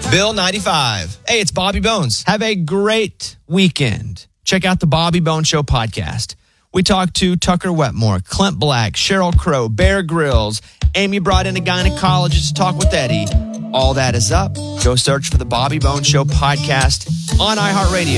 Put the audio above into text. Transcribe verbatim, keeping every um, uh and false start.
Bill ninety-five. Hey, it's Bobby Bones. Have a great weekend. Check out the Bobby Bones Show podcast. We talked to Tucker Wetmore, Clint Black, Sheryl Crow, Bear Grylls. Amy brought in a gynecologist to talk with Eddie. All that is up. Go search for the Bobby Bones Show podcast on iHeartRadio.